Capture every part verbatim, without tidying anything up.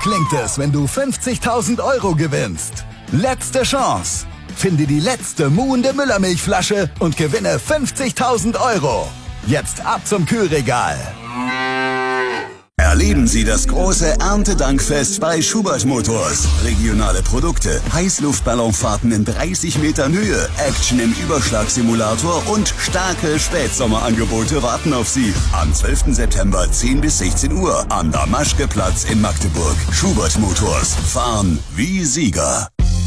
klingt es, wenn du fünfzigtausend Euro gewinnst. Letzte Chance. Finde die letzte muhende Müllermilchflasche und gewinne fünfzigtausend Euro. Jetzt ab zum Kühlregal. Erleben Sie das große Erntedankfest bei Schubert Motors. Regionale Produkte, Heißluftballonfahrten in dreißig Metern Höhe, Action im Überschlagsimulator und starke Spätsommerangebote warten auf Sie. Am zwölften September zehn bis sechzehn Uhr am Damaschke-Platz in Magdeburg. Schubert Motors. Fahren wie Sieger.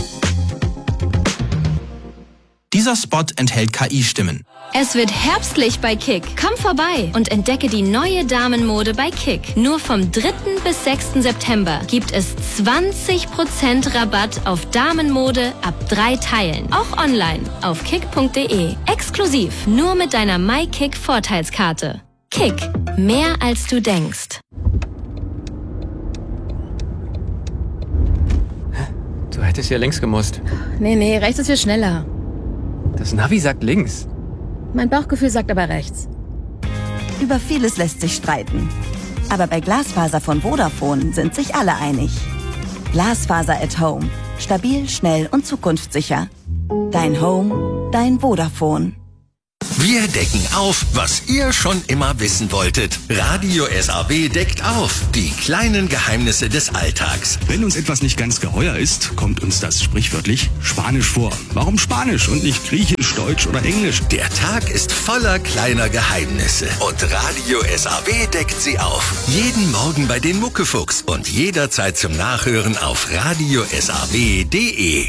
Dieser Spot enthält K I-Stimmen. Es wird herbstlich bei Kick. Komm vorbei und entdecke die neue Damenmode bei Kick. Nur vom dritten bis sechsten September gibt es zwanzig Prozent Rabatt auf Damenmode ab drei Teilen. Auch online auf kick punkt de. Exklusiv nur mit deiner MyKick-Vorteilskarte. Kick. Mehr als du denkst. Du hättest ja links gemusst. Nee, nee, rechts ist hier schneller. Das Navi sagt links. Mein Bauchgefühl sagt aber rechts. Über vieles lässt sich streiten. Aber bei Glasfaser von Vodafone sind sich alle einig. Glasfaser at Home. Stabil, schnell und zukunftssicher. Dein Home, dein Vodafone. Wir decken auf, was ihr schon immer wissen wolltet. Radio S A W deckt auf. Die kleinen Geheimnisse des Alltags. Wenn uns etwas nicht ganz geheuer ist, kommt uns das sprichwörtlich Spanisch vor. Warum Spanisch und nicht Griechisch, Deutsch oder Englisch? Der Tag ist voller kleiner Geheimnisse. Und Radio S A W deckt sie auf. Jeden Morgen bei den Muckefuchs und jederzeit zum Nachhören auf radio s a w punkt de.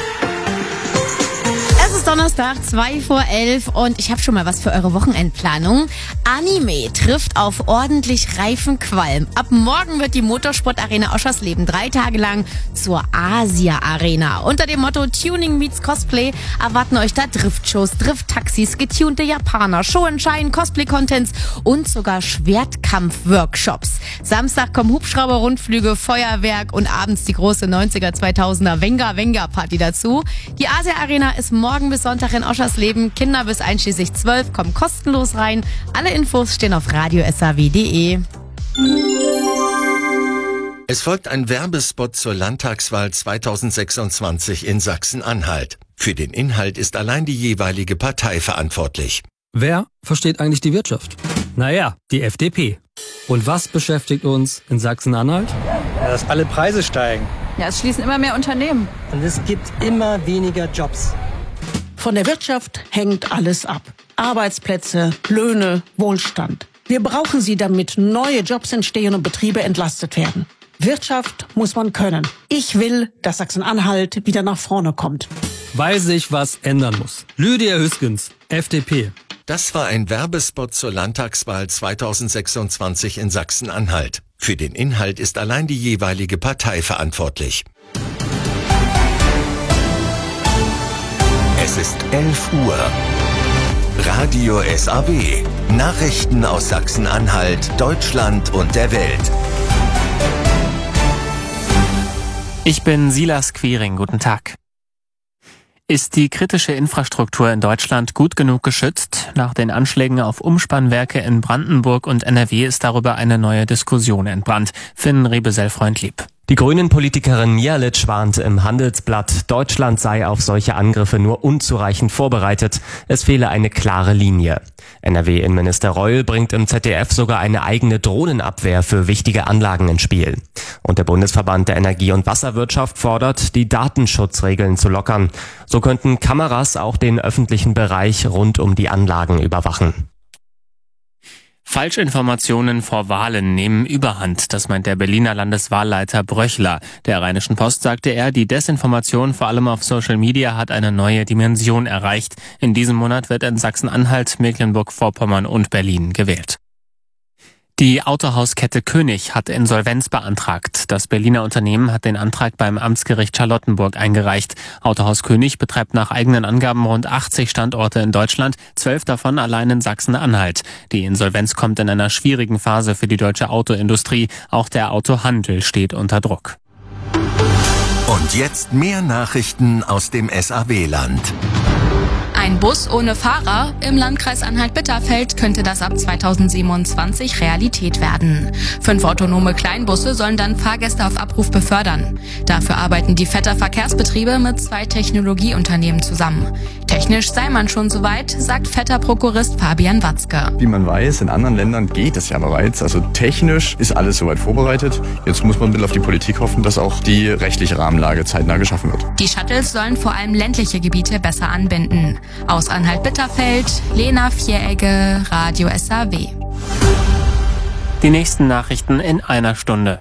Es ist Donnerstag, zwei vor elf und ich habe schon mal was für eure Wochenendplanung. Anime trifft auf ordentlich reifen Qualm. Ab morgen wird die Motorsportarena Oschersleben drei Tage lang zur Asia-Arena. Unter dem Motto Tuning meets Cosplay erwarten euch da Driftshows, Drifttaxis, getunte Japaner, Show-and-Shine, Cosplay-Contents und sogar Schwertkampf-Workshops. Samstag kommen Hubschrauber-Rundflüge, Feuerwerk und abends die große neunziger zweitausender Venga-Venga-Party dazu. Die Asia-Arena ist morgen bis Sonntag in Oschersleben. Kinder bis einschließlich zwölf kommen kostenlos rein. Alle Infos stehen auf radio s a w punkt de. Es folgt ein Werbespot zur Landtagswahl zweitausendsechsundzwanzig in Sachsen-Anhalt. Für den Inhalt ist allein die jeweilige Partei verantwortlich. Wer versteht eigentlich die Wirtschaft? Naja, die F D P. Und was beschäftigt uns in Sachsen-Anhalt? Ja, dass alle Preise steigen. Ja, es schließen immer mehr Unternehmen. Und es gibt immer weniger Jobs. Von der Wirtschaft hängt alles ab. Arbeitsplätze, Löhne, Wohlstand. Wir brauchen sie, damit neue Jobs entstehen und Betriebe entlastet werden. Wirtschaft muss man können. Ich will, dass Sachsen-Anhalt wieder nach vorne kommt. Weil sich was ändern muss. Lydia Hüskens, F D P. Das war ein Werbespot zur Landtagswahl zweitausendsechsundzwanzig in Sachsen-Anhalt. Für den Inhalt ist allein die jeweilige Partei verantwortlich. Es ist elf Uhr. Radio S A W. Nachrichten aus Sachsen-Anhalt, Deutschland und der Welt. Ich bin Silas Quiring. Guten Tag. Ist die kritische Infrastruktur in Deutschland gut genug geschützt? Nach den Anschlägen auf Umspannwerke in Brandenburg und N R W ist darüber eine neue Diskussion entbrannt. Finn Rebesell-Freundlieb. Die Grünen-Politikerin Mialic warnt im Handelsblatt, Deutschland sei auf solche Angriffe nur unzureichend vorbereitet. Es fehle eine klare Linie. N R W-Innenminister Reul bringt im Z D F sogar eine eigene Drohnenabwehr für wichtige Anlagen ins Spiel. Und der Bundesverband der Energie- und Wasserwirtschaft fordert, die Datenschutzregeln zu lockern. So könnten Kameras auch den öffentlichen Bereich rund um die Anlagen überwachen. Falschinformationen vor Wahlen nehmen Überhand, das meint der Berliner Landeswahlleiter Bröchler. Der Rheinischen Post sagte er, die Desinformation vor allem auf Social Media hat eine neue Dimension erreicht. In diesem Monat wird in Sachsen-Anhalt, Mecklenburg-Vorpommern und Berlin gewählt. Die Autohauskette König hat Insolvenz beantragt. Das Berliner Unternehmen hat den Antrag beim Amtsgericht Charlottenburg eingereicht. Autohaus König betreibt nach eigenen Angaben rund achtzig Standorte in Deutschland, zwölf davon allein in Sachsen-Anhalt. Die Insolvenz kommt in einer schwierigen Phase für die deutsche Autoindustrie. Auch der Autohandel steht unter Druck. Und jetzt mehr Nachrichten aus dem S A W-Land. Ein Bus ohne Fahrer im Landkreis Anhalt-Bitterfeld könnte das ab zweitausendsiebenundzwanzig Realität werden. Fünf autonome Kleinbusse sollen dann Fahrgäste auf Abruf befördern. Dafür arbeiten die Vetter Verkehrsbetriebe mit zwei Technologieunternehmen zusammen. Technisch sei man schon soweit, sagt Vetter Prokurist Fabian Watzke. Wie man weiß, in anderen Ländern geht es ja bereits. Also technisch ist alles soweit vorbereitet. Jetzt muss man ein bisschen auf die Politik hoffen, dass auch die rechtliche Rahmenlage zeitnah geschaffen wird. Die Shuttles sollen vor allem ländliche Gebiete besser anbinden. Aus Anhalt-Bitterfeld, Lena Vieregge, Radio S A W. Die nächsten Nachrichten in einer Stunde.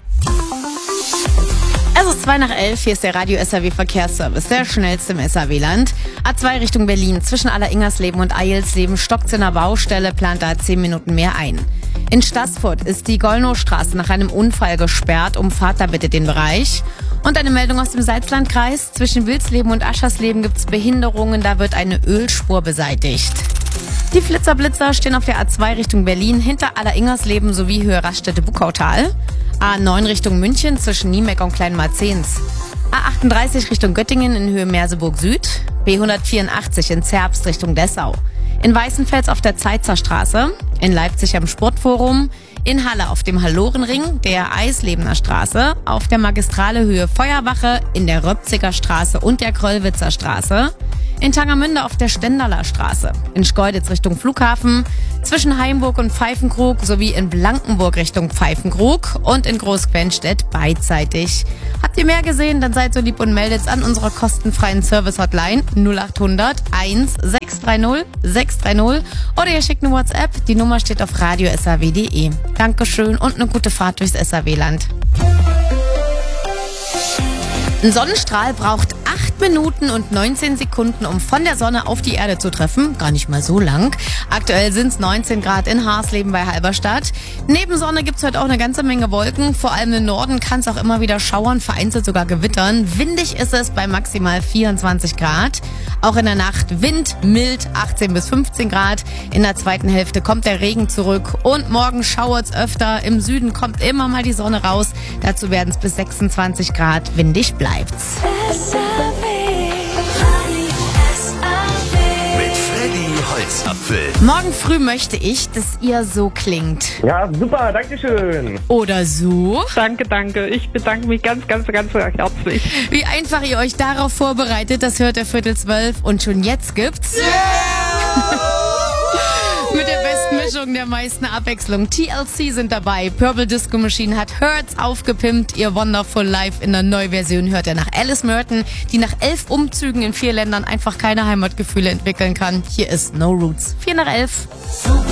Es ist zwei nach elf, hier ist der Radio S A W Verkehrsservice, der schnellste im S A W-Land. A zwei Richtung Berlin, zwischen Alleringersleben und Eilsleben stockt's in der Baustelle, plant da zehn Minuten mehr ein. In Staßfurt ist die Gollnowstraße nach einem Unfall gesperrt, umfahrt da bitte den Bereich. Und eine Meldung aus dem Salzlandkreis, zwischen Wilsleben und Aschersleben gibt's Behinderungen, da wird eine Ölspur beseitigt. Die Flitzerblitzer stehen auf der A zwei Richtung Berlin, hinter Alleringersleben sowie Höhe Raststätte-Buckautal. A neun Richtung München zwischen Niemeck und Kleinmarzens. A achtunddreißig Richtung Göttingen in Höhe Merseburg Süd. B hundertvierundachtzig in Zerbst Richtung Dessau. In Weißenfels auf der Zeitzer Straße. In Leipzig am Sportforum. In Halle auf dem Hallorenring, der Eislebener Straße. Auf der Magistrale Höhe Feuerwache, in der Röpziger Straße und der Kröllwitzer Straße. In Tangermünde auf der Stendaler Straße, in Schkeuditz Richtung Flughafen, zwischen Heimburg und Pfeifenkrug sowie in Blankenburg Richtung Pfeifenkrug und in Großquenstedt beidseitig. Habt ihr mehr gesehen, dann seid so lieb und meldet's an unserer kostenfreien Service-Hotline null acht hundert eins sechs drei null sechs drei null oder ihr schickt eine WhatsApp, die Nummer steht auf radio s a w punkt d e. Dankeschön und eine gute Fahrt durchs S A W-Land. Ein Sonnenstrahl braucht acht Minuten und neunzehn Sekunden, um von der Sonne auf die Erde zu treffen. Gar nicht mal so lang. Aktuell sind es neunzehn Grad in Harsleben bei Halberstadt. Neben Sonne gibt es heute auch eine ganze Menge Wolken. Vor allem im Norden kann es auch immer wieder schauern, vereinzelt sogar gewittern. Windig ist es bei maximal vierundzwanzig Grad. Auch in der Nacht Wind, mild, achtzehn bis fünfzehn Grad. In der zweiten Hälfte kommt der Regen zurück. Und morgen schauert es öfter. Im Süden kommt immer mal die Sonne raus. Dazu werden es bis sechsundzwanzig Grad. Windig bleibt's. Mit Freddy Holzapfel. Morgen früh möchte ich, dass ihr so klingt. Ja, super, danke schön. Oder so. Danke, danke. Ich bedanke mich ganz, ganz, ganz herzlich. Wie einfach ihr euch darauf vorbereitet, das hört ihr Viertel zwölf. Und schon jetzt gibt's... Yeah! Mit der besten Mischung der meisten Abwechslung. T L C sind dabei. Purple Disco Machine hat Hurts aufgepimpt. Ihr Wonderful Life in der Neuversion hört ihr nach Alice Merton, die nach elf Umzügen in vier Ländern einfach keine Heimatgefühle entwickeln kann. Hier ist No Roots. vier nach elf.